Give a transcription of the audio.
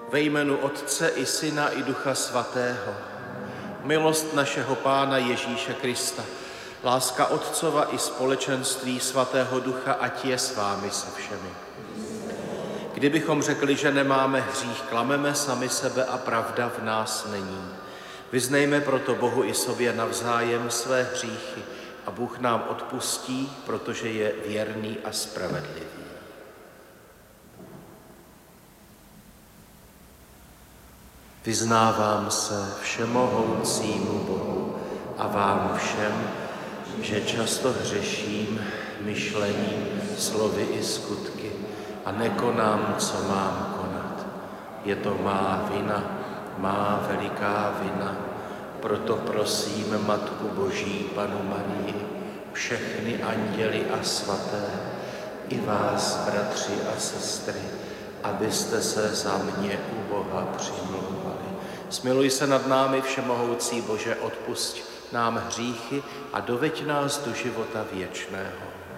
Ve jménu Otce i Syna i Ducha Svatého. Milost našeho Pána Ježíše Krista, láska Otcova i společenství Svatého Ducha, ať je s vámi se všemi. Kdybychom řekli, že nemáme hřích, klameme sami sebe a pravda v nás není. Vyznejme proto Bohu i sobě navzájem své hříchy a Bůh nám odpustí, protože je věrný a spravedlivý. Vyznávám se všemohoucímu Bohu a vám všem, že často hřeším myšlením, slovy i skutky a nekonám, co mám konat. Je to má vina, má veliká vina. Proto prosím Matku Boží, Panu Marii, všechny anděly a svaté, i vás, bratři a sestry, abyste se za mě u Boha přimlouvali. Smiluj se nad námi, všemohoucí Bože, odpusť nám hříchy a doveď nás do života věčného.